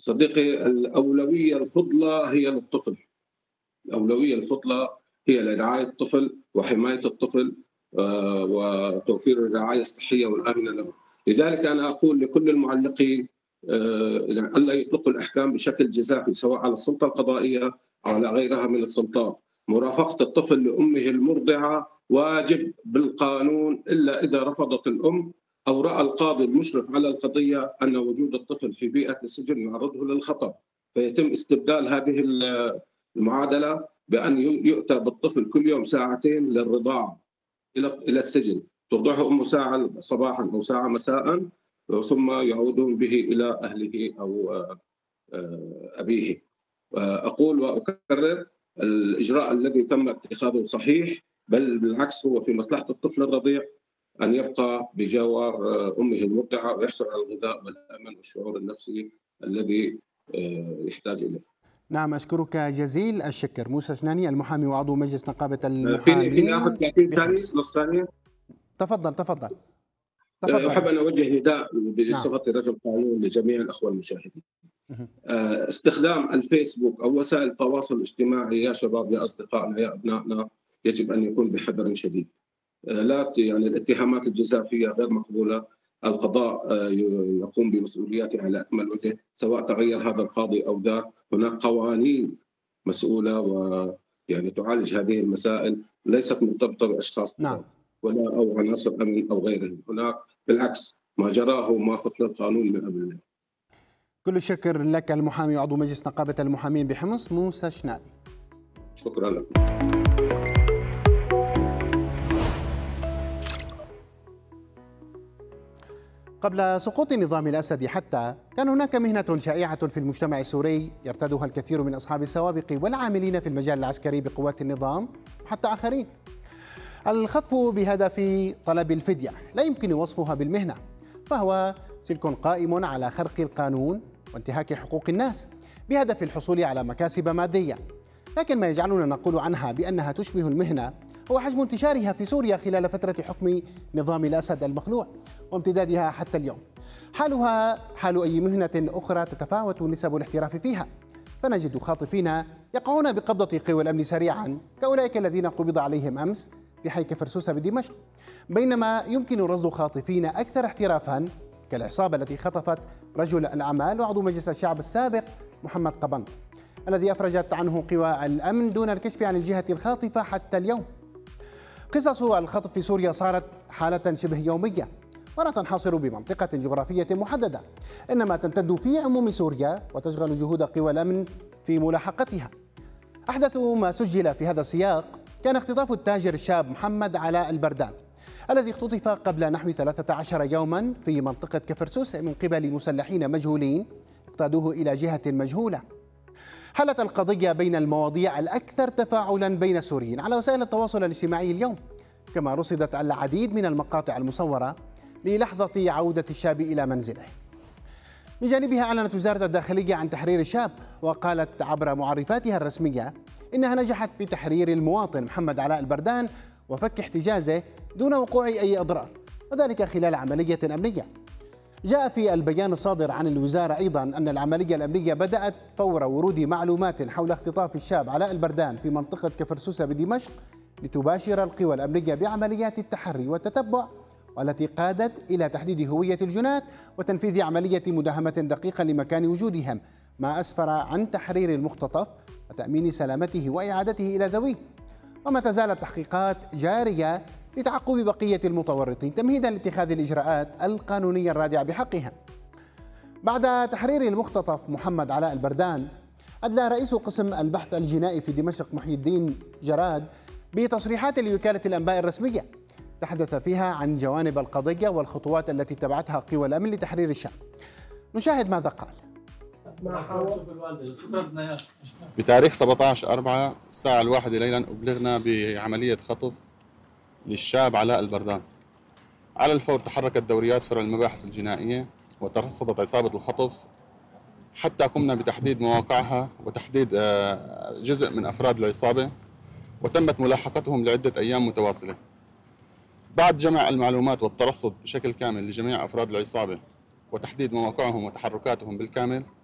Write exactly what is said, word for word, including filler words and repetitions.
صديقي، الأولوية الفضلى هي للطفل. الأولوية الفضلى هي لرعاية الطفل وحماية الطفل آه، وتوفير الرعاية الصحية والآمنة له. لذلك أنا أقول لكل المعلقين آه، ألا يطلقوا الأحكام بشكل جزافي سواء على السلطة القضائية أو على غيرها من السلطات. مرافقة الطفل لأمه المرضعة واجب بالقانون إلا إذا رفضت الأم أو رأى القاضي المشرف على القضية أن وجود الطفل في بيئة السجن يعرضه للخطر، فيتم استبدال هذه المعادلة بأن يؤتى بالطفل كل يوم ساعتين للرضاعة إلى إلى السجن، ترضعه أمه ساعة صباحا أو ساعة مساء، ثم يعودون به إلى أهله أو أبيه. أقول وأكرر، الإجراء الذي تم اتخاذه صحيح، بل بالعكس هو في مصلحة الطفل الرضيع أن يبقى بجوار أمه المرضعة ويحصل على الغذاء والأمن والشعور النفسي الذي يحتاج إليه. نعم، أشكرك جزيل الشكر. موسى شناني، المحامي وعضو مجلس نقابة فيني المحامين. فيني آخذ ثلاثين ثانية، نص ثانية. تفضل تفضل تفضل. أحب أن أوجه نداء نعم. بصفتي رجل قانون لجميع الأخوة المشاهدين. استخدام الفيسبوك أو وسائل التواصل الاجتماعي يا شباب، يا أصدقائنا، يا أبنائنا، يجب أن يكون بحذر شديد. لا يعني الاتهامات الجزافية غير مقبولة. القضاء يقوم بمسؤولياته على أكمل وجه، سواء تغير هذا القاضي أو ذاك. هناك قوانين مسؤولة ويعني تعالج هذه المسائل، ليست مرتبطة بأشخاص نعم. ولا أو عناصر أمن أو غيرهم. هناك بالعكس ما جراه موافق للقانون من قبل. كل الشكر لك المحامي وعضو مجلس نقابة المحامين بحمص موسى شناني. شكرا لك. قبل سقوط النظام الأسدي حتى كان هناك مهنة شائعة في المجتمع السوري يرتدها الكثير من أصحاب السوابق والعاملين في المجال العسكري بقوات النظام وحتى آخرين. الخطف بهدف طلب الفدية لا يمكن وصفها بالمهنة، فهو سلك قائم على خرق القانون وانتهاك حقوق الناس بهدف الحصول على مكاسب مادية. لكن ما يجعلنا نقول عنها بأنها تشبه المهنة هو حجم انتشارها في سوريا خلال فترة حكم نظام الأسد المخلوع وامتدادها حتى اليوم. حالها حال أي مهنة أخرى تتفاوت نسب الاحتراف فيها، فنجد خاطفين يقعون بقبضة قوى الأمن سريعا كأولئك الذين قبض عليهم أمس في حي كفرسوسة بدمشق، بينما يمكن رصد خاطفين أكثر احترافا كالعصابة التي خطفت رجل الأعمال وعضو مجلس الشعب السابق محمد قبنط الذي أفرجت عنه قوى الأمن دون الكشف عن الجهة الخاطفة حتى اليوم. قصص الخطف في سوريا صارت حالة شبه يومية، ولا تنحصر بمنطقة جغرافية محددة، إنما تمتد في عموم سوريا وتشغل جهود قوى الأمن في ملاحقتها. أحدث ما سجل في هذا السياق كان اختطاف التاجر الشاب محمد علاء البردان الذي اختطف قبل نحو ثلاثة عشر يوما في منطقة كفرسوس من قبل مسلحين مجهولين اقتادوه إلى جهة مجهولة. حالت القضية بين المواضيع الأكثر تفاعلا بين السوريين على وسائل التواصل الاجتماعي اليوم، كما رصدت العديد من المقاطع المصورة للحظة عودة الشاب إلى منزله. من جانبها أعلنت وزارة الداخلية عن تحرير الشاب، وقالت عبر معرفاتها الرسمية إنها نجحت بتحرير المواطن محمد علاء البردان وفك احتجازه دون وقوع أي أضرار، وذلك خلال عملية أمنية. جاء في البيان الصادر عن الوزارة أيضا أن العملية الأمنية بدأت فور ورود معلومات حول اختطاف الشاب علاء البردان في منطقة كفرسوسة بدمشق لتباشر القوى الأمنية بعمليات التحري والتتبع، والتي قادت إلى تحديد هوية الجنات وتنفيذ عملية مداهمة دقيقة لمكان وجودهم، ما أسفر عن تحرير المختطف وتأمين سلامته وإعادته إلى ذويه. وما تزال التحقيقات جارية لتعقب بقية المتورطين تمهيدا لاتخاذ الإجراءات القانونية الرادعة بحقهم. بعد تحرير المختطف محمد علاء البردان، أدلى رئيس قسم البحث الجنائي في دمشق محي الدين جراد بتصريحات لوكالة الأنباء الرسمية تحدث فيها عن جوانب القضية والخطوات التي اتبعتها قوى الأمن لتحرير الشاب. نشاهد ماذا قال. بتاريخ سبعة عشر أربعة الساعة الواحدة ليلا أبلغنا بعملية خطف للشاب علاء البردان. على الفور تحركت دوريات فرع المباحث الجنائية وترصدت عصابة الخطف حتى قمنا بتحديد مواقعها وتحديد جزء من أفراد العصابة، وتمت ملاحقتهم لعدة أيام متواصلة. بعد جمع المعلومات والترصد بشكل كامل لجميع أفراد العصابة وتحديد مواقعهم وتحركاتهم بالكامل،